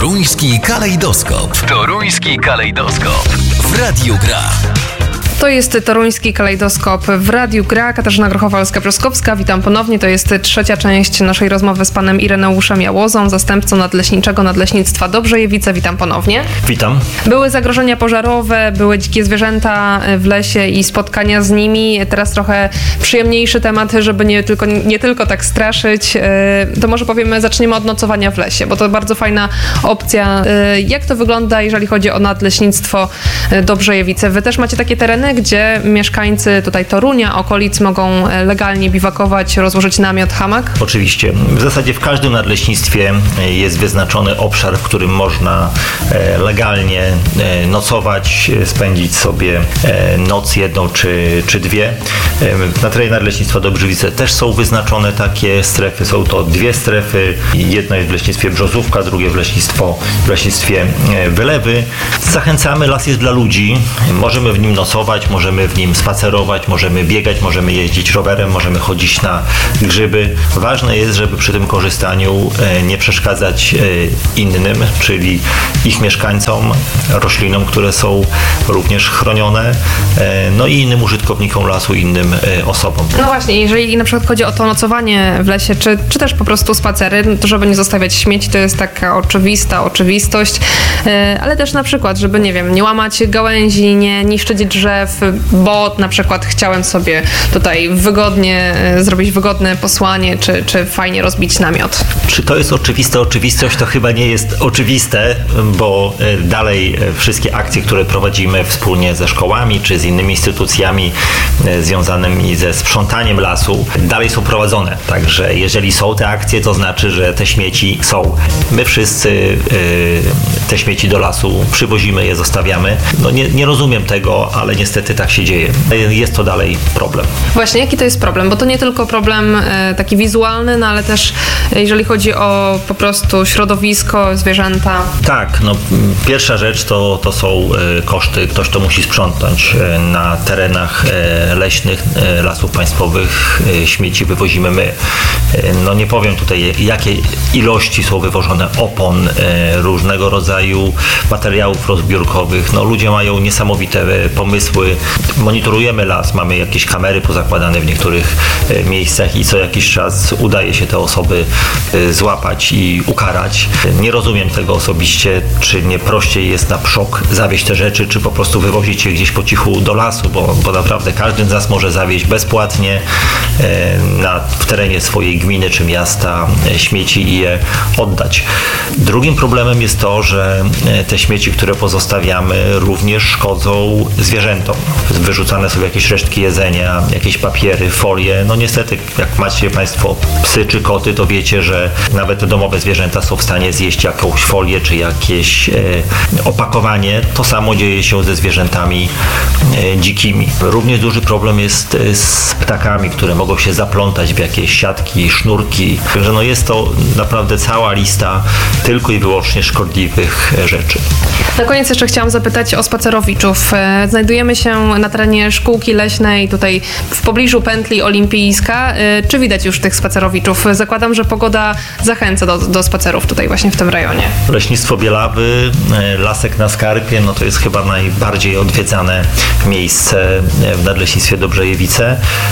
Toruński kalejdoskop. Toruński kalejdoskop. W Radiu Gra. To jest Toruński kalejdoskop w Radiu Gra. Katarzyna Grochowalska-Brzoskowska. Witam ponownie. To jest trzecia część naszej rozmowy z panem Ireneuszem Jałozą, zastępcą nadleśniczego Nadleśnictwa Dobrzejewice. Witam ponownie. Witam. Były zagrożenia pożarowe, były dzikie zwierzęta w lesie i spotkania z nimi. Teraz trochę przyjemniejszy temat, żeby nie tylko tak straszyć. To może powiemy, zaczniemy od nocowania w lesie, bo to bardzo fajna opcja. Jak to wygląda, jeżeli chodzi o Nadleśnictwo Dobrzejewice? Wy też macie takie tereny, gdzie mieszkańcy tutaj Torunia, okolic mogą legalnie biwakować, rozłożyć namiot, hamak? Oczywiście. W zasadzie w każdym nadleśnictwie jest wyznaczony obszar, w którym można legalnie nocować, spędzić sobie noc jedną czy dwie. Na terenie Nadleśnictwa Dobrzejewice też są wyznaczone takie strefy. Są to dwie strefy. Jedna jest w leśnictwie Brzozówka, drugie w leśnictwie Wylewy. Zachęcamy, las jest dla ludzi. Możemy w nim nocować, możemy w nim spacerować, możemy biegać, możemy jeździć rowerem, możemy chodzić na grzyby. Ważne jest, żeby przy tym korzystaniu nie przeszkadzać innym, czyli ich mieszkańcom, roślinom, które są również chronione, no i innym użytkownikom lasu, innym osobom. No właśnie, jeżeli na przykład chodzi o to nocowanie w lesie, czy też po prostu spacery, no to żeby nie zostawiać śmieci, to jest taka oczywistość, ale też na przykład, żeby, nie łamać gałęzi, nie niszczyć drzew, bo na przykład chciałem sobie tutaj wygodnie zrobić wygodne posłanie, czy fajnie rozbić namiot. Czy to jest oczywista oczywistość? To chyba nie jest oczywiste, bo dalej wszystkie akcje, które prowadzimy wspólnie ze szkołami, czy z innymi instytucjami związanymi ze sprzątaniem lasu, dalej są prowadzone. Także jeżeli są te akcje, to znaczy, że te śmieci są. My wszyscy te śmieci do lasu przywozimy, je zostawiamy. No nie rozumiem tego, ale niestety tak się dzieje. Jest to dalej problem. Właśnie, jaki to jest problem? Bo to nie tylko problem taki wizualny, no ale też jeżeli chodzi o po prostu środowisko, zwierzęta. Tak, pierwsza rzecz to są koszty. Ktoś to musi sprzątnąć. Na terenach leśnych, lasów państwowych śmieci wywozimy my. Nie powiem tutaj, jakie ilości są wywożone opon, różnego rodzaju materiałów rozbiórkowych. Ludzie mają niesamowite pomysły. Monitorujemy las, mamy jakieś kamery pozakładane w niektórych miejscach i co jakiś czas udaje się te osoby złapać i ukarać. Nie rozumiem tego osobiście, czy nie prościej jest na przok zawieźć te rzeczy, czy po prostu wywozić je gdzieś po cichu do lasu, bo naprawdę każdy z nas może zawieźć bezpłatnie w terenie swojej gminy czy miasta śmieci i je oddać. Drugim problemem jest to, że te śmieci, które pozostawiamy, również szkodzą zwierzętom. Wyrzucane są jakieś resztki jedzenia, jakieś papiery, folie. Niestety, jak macie Państwo psy czy koty, to wiecie, że nawet te domowe zwierzęta są w stanie zjeść jakąś folię czy jakieś opakowanie. To samo dzieje się ze zwierzętami dzikimi. Również duży problem jest z ptakami, które mogą się zaplątać w jakieś siatki, sznurki. Także jest to naprawdę cała lista tylko i wyłącznie szkodliwych rzeczy. Na koniec jeszcze chciałam zapytać o spacerowiczów. Znajdujemy się na terenie szkółki leśnej, tutaj w pobliżu pętli olimpijska. Czy widać już tych spacerowiczów? Zakładam, że pogoda zachęca do spacerów tutaj właśnie w tym rejonie. Leśnictwo Bielawy, Lasek na Skarpie, to jest chyba najbardziej odwiedzane miejsce w Nadleśnictwie Dobrzejewice.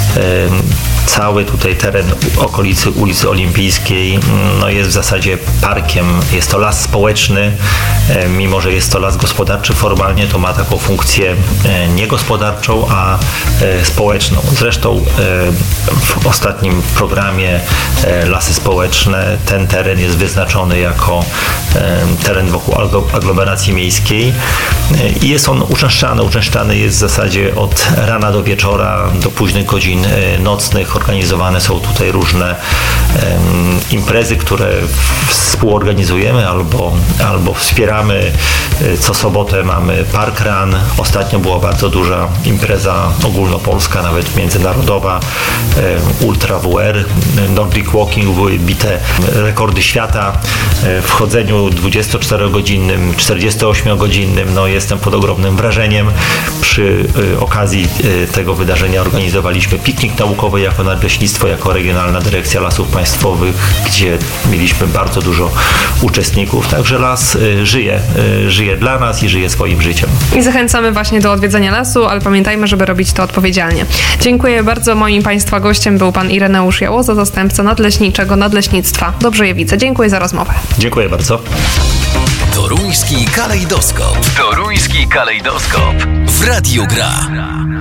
Cały tutaj teren okolicy ulicy Olimpijskiej jest w zasadzie parkiem. Jest to las społeczny, mimo że jest to las gospodarczy formalnie, to ma taką funkcję nie gospodarczą, a społeczną. Zresztą w ostatnim programie Lasy Społeczne ten teren jest wyznaczony jako teren wokół aglomeracji miejskiej i jest on uczęszczany. Uczęszczany jest w zasadzie od rana do wieczora, do późnych godzin nocnych. Organizowane są tutaj różne imprezy, które współorganizujemy albo wspieramy. Co sobotę mamy park run. Ostatnio była bardzo duża impreza ogólnopolska, nawet międzynarodowa, Ultra WR, Nordic Walking, były bite rekordy świata w chodzeniu 24-godzinnym, 48-godzinnym. Jestem pod ogromnym wrażeniem. Przy okazji tego wydarzenia organizowaliśmy piknik naukowy jako Nadleśnictwo, jako Regionalna Dyrekcja Lasów Państwowych, gdzie mieliśmy bardzo dużo jego uczestników. Także las żyje dla nas i żyje swoim życiem. I zachęcamy właśnie do odwiedzania lasu, ale pamiętajmy, żeby robić to odpowiedzialnie. Dziękuję bardzo. Moim Państwa gościem był pan Ireneusz Jałoza, zastępca nadleśniczego Nadleśnictwa Dobrzejewice. Dziękuję za rozmowę. Dziękuję bardzo. Toruński kalejdoskop. Toruński kalejdoskop. W Radiu Gra.